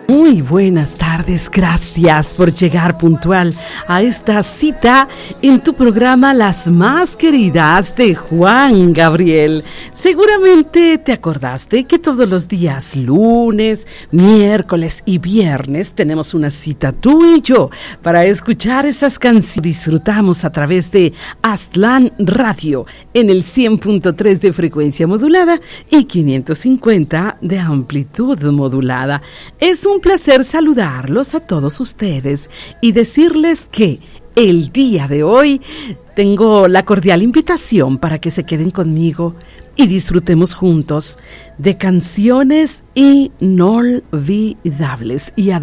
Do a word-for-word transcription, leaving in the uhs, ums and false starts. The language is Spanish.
Muy buenas tardes, gracias por llegar puntual a esta cita en tu programa Las Más Queridas de Juan Gabriel. Seguramente te acordaste que todos los días lunes, miércoles y viernes tenemos una cita tú y yo para escuchar esas canciones. Disfrutamos a través de Aztlán Radio en el cien punto tres de frecuencia modulada y quinientos cincuenta de amplitud modulada. Es un placer saludarlos a todos ustedes y decirles que el día de hoy tengo la cordial invitación para que se queden conmigo y disfrutemos juntos de canciones inolvidables y